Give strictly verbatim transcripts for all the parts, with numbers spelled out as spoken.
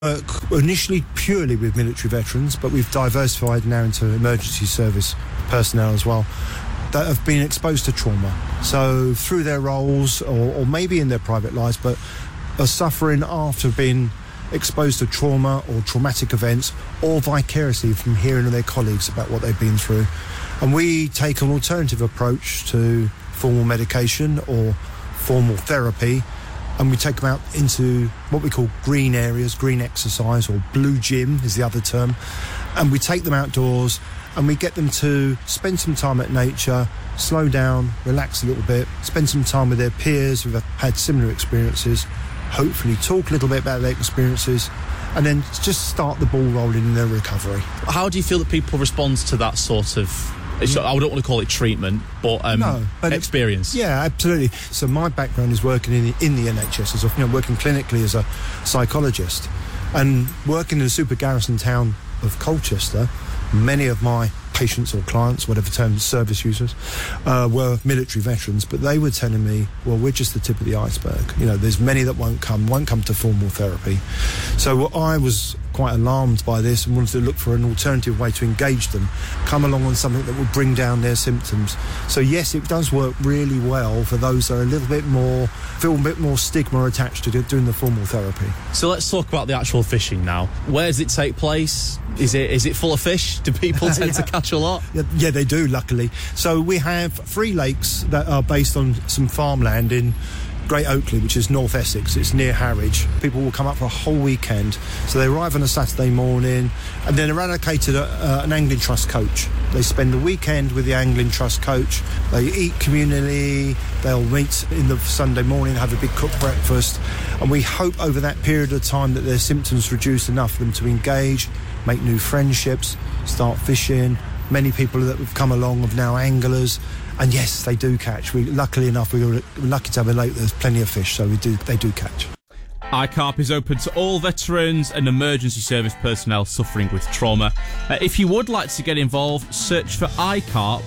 work initially purely with military veterans, but we've diversified now into emergency service personnel as well that have been exposed to trauma. So through their roles, or, or maybe in their private lives, but are suffering after being exposed to trauma or traumatic events, or vicariously from hearing of their colleagues about what they've been through. And we take an alternative approach to formal medication or formal therapy, and we take them out into what we call green areas, green exercise, or blue gym is the other term. And we take them outdoors and we get them to spend some time at nature, slow down, relax a little bit, spend some time with their peers who've had similar experiences, hopefully talk a little bit about their experiences, and then just start the ball rolling in their recovery. How do you feel that people respond to that sort of, it's, I don't want to call it treatment, but, um, no, but experience? Yeah, absolutely. So my background is working in the, in the N H S, as a, you know, working clinically as a psychologist, and working in a super garrison town of Colchester. Many of my patients or clients, whatever term, service users, uh, were military veterans, but they were telling me, well, we're just the tip of the iceberg. You know, there's many that won't come, won't come to formal therapy. So I was quite alarmed by this and wanted to look for an alternative way to engage them, come along on something that would bring down their symptoms. So yes, it does work really well for those that are a little bit more, feel a bit more stigma attached to doing the formal therapy. So let's talk about the actual fishing now. Where does it take place? Is it is it full of fish? Do people tend yeah. to catch a lot? Yeah, yeah, they do, luckily. So we have three lakes that are based on some farmland in Great Oakley, which is North Essex. It's near Harwich. People will come up for a whole weekend. So they arrive on a Saturday morning and then are allocated a, uh, an Angling Trust coach. They spend the weekend with the Angling Trust coach. They eat communally. They'll meet in the Sunday morning, have a big cooked breakfast. And we hope over that period of time that their symptoms reduce enough for them to engage, make new friendships, start fishing. Many people that have come along are now anglers. And yes, they do catch. We, luckily enough, we were lucky to have a lake there's plenty of fish, so we do. They do catch. I CARP is open to all veterans and emergency service personnel suffering with trauma. Uh, if you would like to get involved, search for I CARP,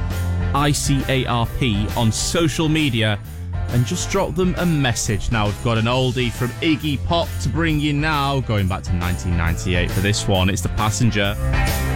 I C A R P, on social media and just drop them a message. Now, we've got an oldie from Iggy Pop to bring you now, going back to nineteen ninety-eight for this one. It's The Passenger.